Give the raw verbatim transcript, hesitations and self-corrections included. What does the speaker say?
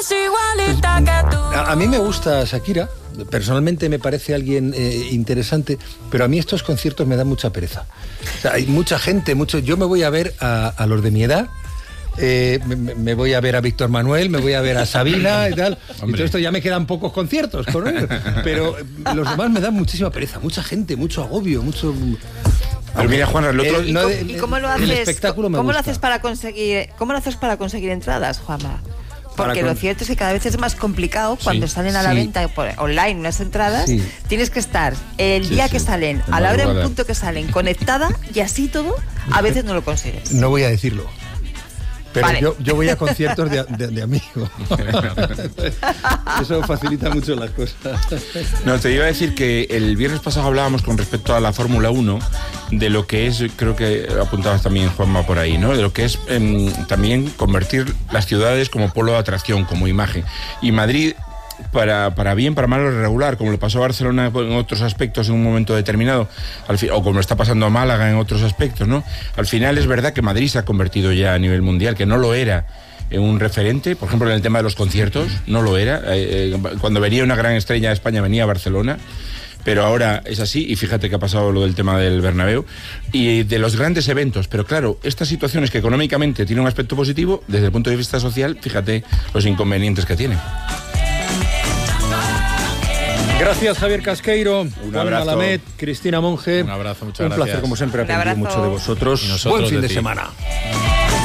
A, a mí me gusta Shakira, personalmente me parece alguien eh, interesante, pero a mí estos conciertos me dan mucha pereza. O sea, hay mucha gente, mucho. Yo me voy a ver a, a los de mi edad. Eh, me, me voy a ver a Víctor Manuel, me voy a ver a Sabina y tal. Hombre. Y todo esto ya me quedan pocos conciertos con ellos. Pero los demás me dan muchísima pereza, mucha gente, mucho agobio, mucho. Pero mira, Juan, el otro. ¿Y, no, el, ¿Y cómo lo haces? El espectáculo me ¿Cómo gusta. lo haces para conseguir? ¿Cómo lo haces para conseguir entradas, Juanma? Porque lo cierto es que cada vez es más complicado cuando sí, salen a la sí. venta por online unas entradas. Sí. Tienes que estar el sí, día sí. que salen, a la hora en punto que salen, conectada, y así todo, a veces no lo consigues. No voy a decirlo. Pero vale. yo, yo voy a conciertos de, de, de amigos. Eso facilita mucho las cosas. No, te iba a decir que el viernes pasado hablábamos con respecto a la Fórmula uno, de lo que es, creo que apuntabas también, Juanma, por ahí, ¿no? De lo que es eh, también convertir las ciudades como polo de atracción, como imagen. Y Madrid, para, para bien, para mal o regular, como le pasó a Barcelona en otros aspectos en un momento determinado, al fi- o como le está pasando a Málaga en otros aspectos, ¿no? Al final es verdad que Madrid se ha convertido ya a nivel mundial, que no lo era en un referente, por ejemplo en el tema de los conciertos, no lo era. Eh, eh, cuando venía una gran estrella de España venía a Barcelona, pero ahora es así, y fíjate que ha pasado lo del tema del Bernabéu, y de los grandes eventos. Pero claro, estas situaciones que económicamente tienen un aspecto positivo, desde el punto de vista social, fíjate los inconvenientes que tienen. Gracias, Javier Casqueiro, un abrazo. Malamed, Cristina Monge. Un abrazo, muchas un gracias. Un placer, como siempre, aprender mucho de vosotros. Buen fin de de semana.